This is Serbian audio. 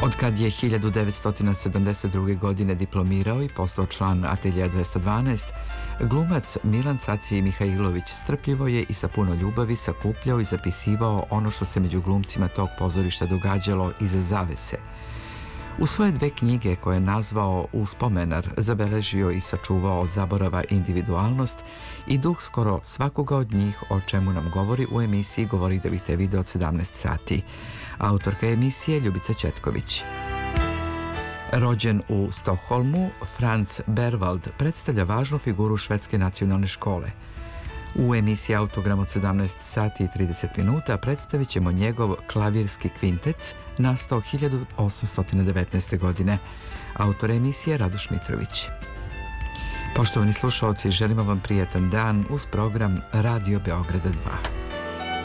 Od kad je 1972. godine diplomirao i postao član Ateljea 212, glumac Milan Caci Mihajlović strpljivo je i sa puno ljubavi sakupljao i zapisivao ono što se među glumcima tog pozorišta događalo iza zavese. U svoje 2 knjige koje je nazvao Uspomenar zabeležio i sačuvao od zaborava individualnost i duh skoro svakoga od njih, o čemu nam govori u emisiji Govori da bih te video od 17 sati. Autorka emisije Ljubica Ćetković. Rođen u Stokholmu, Franz Berwald predstavlja važnu figuru švedske nacionalne škole. U emisiji Autogram od 17 sati i 30 minuta predstavit ćemo njegov klavirski kvintet, nastao 1819. godine. Autor emisije Radoš Mitrović. Poštovani slušalci, želimo vam prijatan dan uz program Radio Beograda 2.